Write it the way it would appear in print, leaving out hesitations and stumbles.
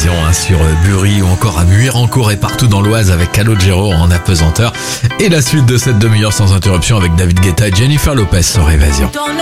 Évasion sur Bury ou encore à Muirancourt et partout dans l'Oise avec Calogero en apesanteur. Et la suite de cette demi-heure sans interruption avec David Guetta et Jennifer Lopez sur Évasion.